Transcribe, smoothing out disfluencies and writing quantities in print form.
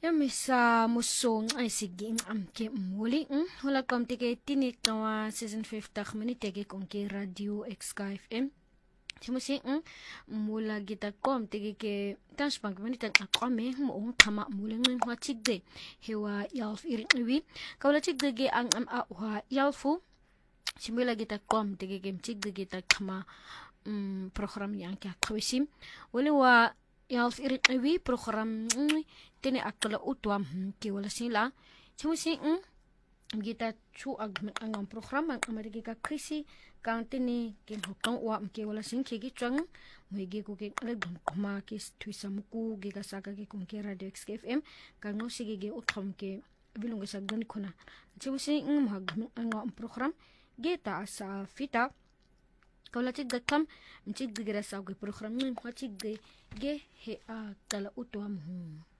Yamisa musong ay sige amke muli wala kom tike tinik kawa season 50 minute ke kongke radio XK FM Timusi mula kita kom tike ke tanspang minute akome mo tama mula ngin wa chigde hewa yalf iri kawla chigde ge ang wa yalfu simula kita kom tike ke chigde kita kama program yang ka kawisim wala wa yalf iri program tene akala utwam ke wala sila timusi kita chu ang program ang amarigi ka krisi kang tene ke hokang wa ke wala sin ke gitwang moige ko ke alegdom kuma ke tuisamuku ge ka saka ke kun ke radio XFM kang no sige ge utwam ke bilunga sa gani kuna timusi ang program geta sa fita kawla tigda kam mchigde gira sa ke program ng wa tigde ge he a kala utwam